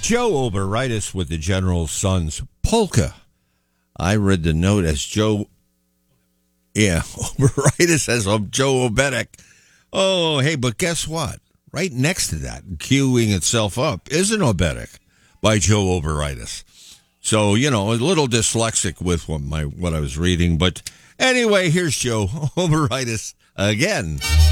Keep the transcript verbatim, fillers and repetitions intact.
Joe Oberitis with the General Sons Polka. I read the note as Joe, yeah, Oberitis as Joe Obetic. Oh, hey, but guess what? Right next to that, queuing itself up, is an Obetic by Joe Oberitis. So, you know, a little dyslexic with what, my, what I was reading. But anyway, here's Joe Oberitis again.